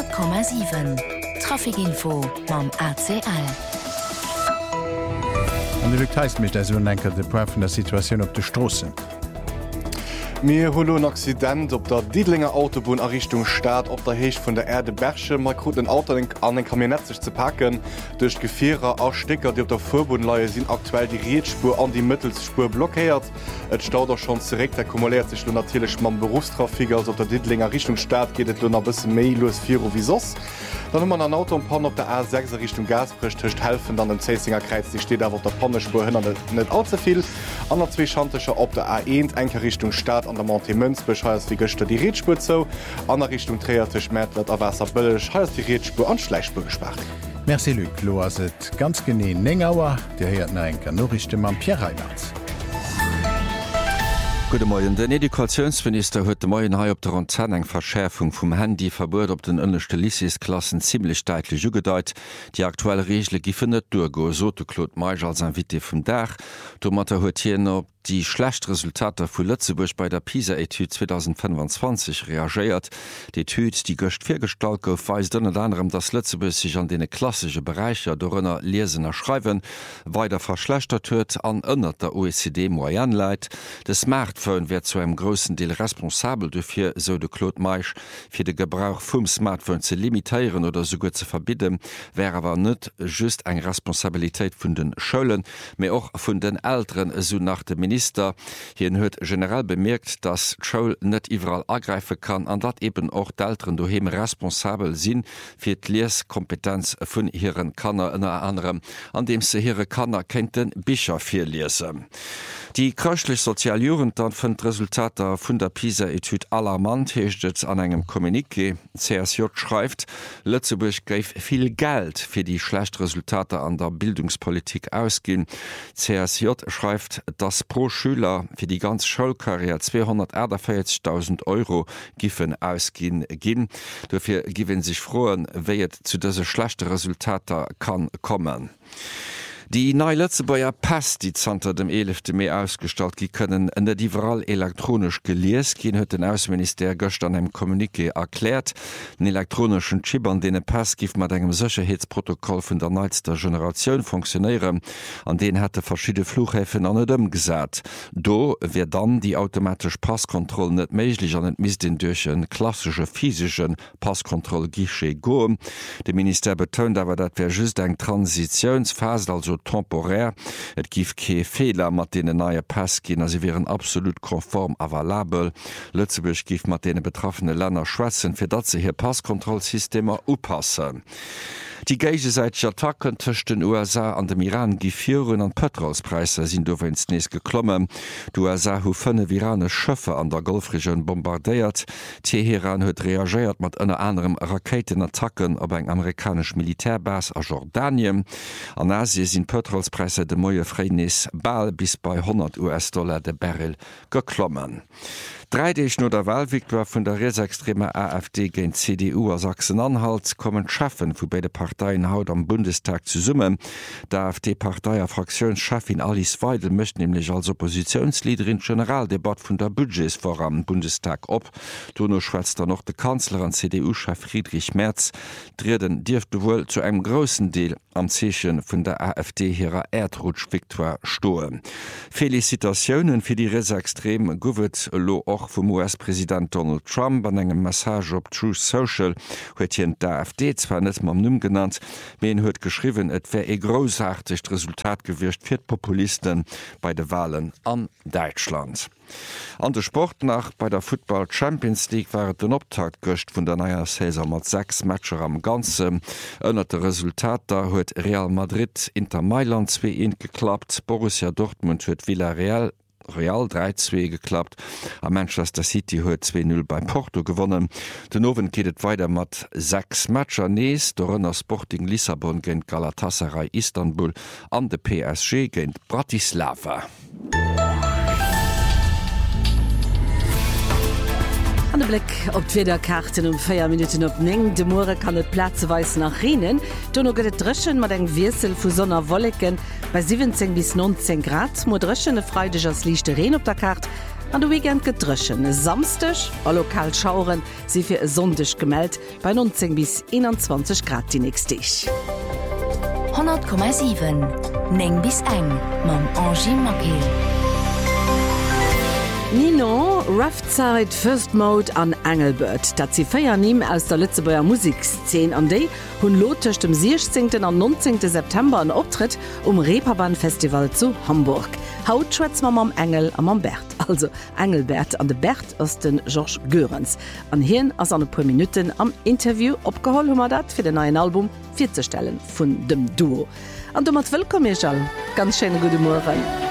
100,7 Trafikinfo mam ACL. An de teist mich der enker de Pro vun der Situation op de Strossen. Mir holo ein Accident op der Diedlinger Autobahn a Richtung Staat op der Heech vun der Erde Bergsche mal gut den Auto an den Kabinett sich zu packen durch Gefährer Ausstecker, die op der Vorbodenleihe sind aktuell die Rädspur an die Mittelspur blockiert. Et staut auch schon direkt akkumuliert sich nur natürlich man Berufstrafik also op der Diedlinger Richtung Staat geht et ein bisschen méi los 4 wie sos. Dann man ein Auto Pan op der A6 Richtung Gasbricht hicht helfen dann den Zeisinger Kreis die steht auf der Pannespur hin net allzuviel an der zwei Schantische op der A1 enke Richtung Staat an der Monte Münzbech heißt die Göchte die Rädspur zo an der Richtung Träertisch Mä wird a Wasserbillch heißt die Rädspur an Schleichspur gesperrt. Merci Luc, lo as et ganz gene Nengauer, der heriert enker Norrichte am Pierre Reinhardt. Gute Morgen. Den Edukationsminister huet de Morgen hai op der Antenne eng Verschärfung vum Handy verbot op den ënnechte Lyceesklassen ziemlich deitlich ugedeit. Die aktuelle Regel giffen net durgo, so Claude Meiger als Invité vum Dach. Do mat huet hien op die schlecht Resultate vu Lützeburg bei der PISA-Etude 2025 reagiert. Die Etude, die gocht firstalt gouf, weist unter anderem, dass Lützeburg sich an dene klassische Bereiche dorënner lesen erschreiben, weiter verschlechtert huet an ënnert der OECD Moyen leit. De Smartphone wird zu einem großen Deal responsabel dafür, so de Claude Meisch, für den Gebrauch vom Smartphone zu limitieren oder sogar zu verbieten, wäre aber nicht just eine Responsabilität von den Schulen, mehr auch von den Eltern, so nach dem Minister. Hier hat generell bemerkt, dass die Schule nicht überall angreifen kann, und dass eben auch die Eltern daheim responsabel sind für die Lesekompetenz von ihren Kindern, unter anderem, an dem sie ihre Kinder könnten Bücher viel lesen. Die kirchliche Sozialjugend dann von Resultate von der PISA-Etude alarmant, hecht an einem Kommuniqué. CSJ schreibt, Lützeburg gave viel Geld für die schlechten Resultate an der Bildungspolitik ausgehen. CSJ schreibt, dass pro Schüler für die ganze Schulkarriere 240.000 € giffen ausgehen gehen. Dafür geben sich frohen, wer zu diesen schlechten Resultaten kann kommen. Die neue Lützebauer Pass, die Zter dem 11. Mai ausgestellt, die können net überall elektronisch gelesen gehen, hat den Außenminister gestern im Kommuniqué erklärt. Den elektronischen Chip an den Pass gibt mit einem Sicherheitsprotokoll von der neuesten Generation funktionieren. An den hatte verschiedene Flughäfen an nicht gesagt. Do wird dann die automatische Passkontrolle nicht möglich und nicht müsste durch einen klassischen physischen Passkontroll-Guichet gehen. Der Minister betont aber, das wäre just eine Transitionsphase, also temporär. Et gif ke Fehler mat dee neue Pass gin, sie wären absolut konform avalabel. Lützeburg gif mat dee betroffene Länder schwätzen, fir dat se hier Passkontrollsystemer upassen. Die gegenseitigen Attacken zwischen den USA an dem Iran Gifieren an Petrolspreise sind over ins Nees geklommen. Die USA haben 5 iranische Schiffe an der Golfregion bombardiert. Teheran hat reagiert mit unter anderem Raketenattacken auf eine amerikanische Militärbase in Jordanien. An Asien sind Petrolspreise de moie Freinis bald bis bei $100 de Barrel geklommen. 3 Tage nach der Wahlviktoire von der rechtsextremen AfD gegen CDU aus Sachsen-Anhalt kommen Schaffen von beiden Parteien haut am Bundestag zusammen. Der AfD-Partei Fraktionschefin Alice Weidel möchte nämlich als Oppositionsleaderin Generaldebatte von der Budgets vor am Bundestag ab. Dono schwätzt noch der Kanzler und CDU-Chef Friedrich Merz. Drehen dürfte wohl zu einem großen Teil am Zeichen von der AfD ihrer Erdrutsch-Viktoire stehen. Felicitationen für die rechtsextremen Gouvet lo auch vom US-Präsident Donald Trump an engem Message op Truth Social huet hien der AfD zwar net mam Numm genannt, men huet geschrieben, et wär e großartig Resultat gewircht fir Populisten bei de Wahlen an Deutschland. An der Sport nach bei der Football Champions League war den Optakt göcht vun der neuer Saison mat 6 Matcher am ganze. Ënnerte Resultat da huet Real Madrid Inter Mailand 2-1 geklappt, Borussia Dortmund huet Villarreal 3-2 geklappt. A Manchester City huet 2-0 bei Porto gewonnen. Den Owen geht weiter mat 6 Matcher nees, dorënner Sporting Lissabon géint Galatasaray Istanbul an de PSG géint Bratislava. An de Blick op d'Wederkarten 4 Minuten op Neng. De Moore kann et Plazeweis nach Rhinen. Donno gëtt Drëschen mat eng Wirsel vu Sonner Wolleken bei 17 bis 19 Grad. Mo Drëschen e freideg ass lichte Reen op der Kart. An de Weekend gedrschen samstech a lokal Schauren sie fir e sondech gemeldt bei 19 bis 21 Grad die nächste ich. 100,7 Neng bis eng mam Angie Makel. Nino, Roughzeit, First Mode an Engelbert, dat sie feier nim aus der Lützebauer Musikszen an déi hunn lotcht dem 16. an 19. September an Optritt Reeperbahn-Festival zu Hamburg. Haut schwätz man am Engel am Bert, also Engelbert an de Bert aus den George Görens. An hien ass an e paar Minuten am Interview opgeholl hummer dat fir den neuen Album vorzustellen vun dem Duo. An du mat willkommen, Michel. Ganz schöne gute Morgen.